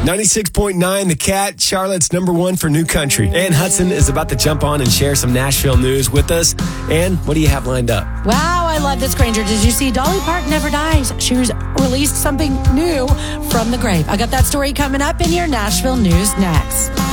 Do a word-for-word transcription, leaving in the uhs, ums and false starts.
ninety-six point nine, The Cat, Charlotte's number one for new country. Ann Hudson is about to jump on and share some Nashville news with us. Ann, what do you have lined up? Wow, I love this, Granger. Did you see Dolly Parton never dies? She was released something new from the grave. I got that story coming up in your Nashville news next.